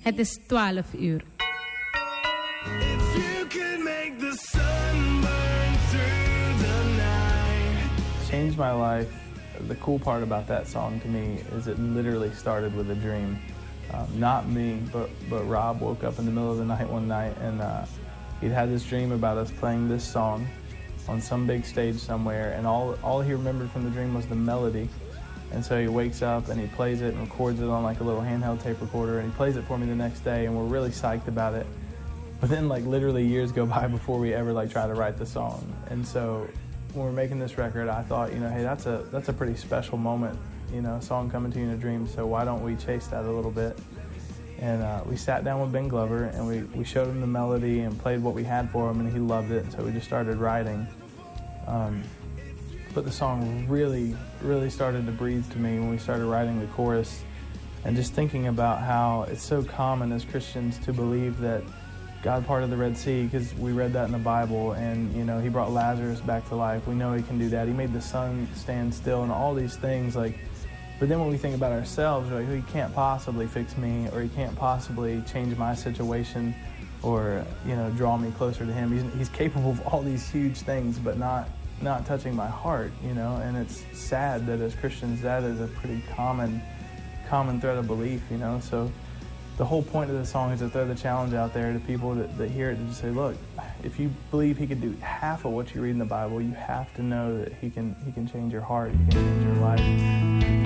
Het is 12 uur. If you could make the sun burn through the night. Changed my life. The cool part about that song to me is it literally started with a dream. Not me, but Rob woke up in the middle of the night one night and he'd had this dream about us playing this song on some big stage somewhere, and all he remembered from the dream was the melody. And so he wakes up and he plays it and records it on like a little handheld tape recorder, and he plays it for me the next day, and we're really psyched about it. But then like literally years go by before we ever like try to write the song. And so when we're making this record, I thought, hey, that's a pretty special moment, a song coming to you in a dream, so why don't we chase that a little bit? And we sat down with Ben Glover and we showed him the melody and played what we had for him, and he loved it, so we just started writing. But the song really, really started to breathe to me when we started writing the chorus, and just thinking about how it's so common as Christians to believe that God parted the Red Sea, because we read that in the Bible, and he brought Lazarus back to life. We know he can do that. He made the sun stand still and all these things. But then when we think about ourselves, we're like, he can't possibly fix me, or he can't possibly change my situation, or draw me closer to him. He's capable of all these huge things, but not touching my heart, and it's sad that as Christians that is a pretty common thread of belief, so the whole point of the song is to throw the challenge out there to people that hear it, to just say, look, if you believe he could do half of what you read in the Bible, you have to know that he can change your heart, he can change your life.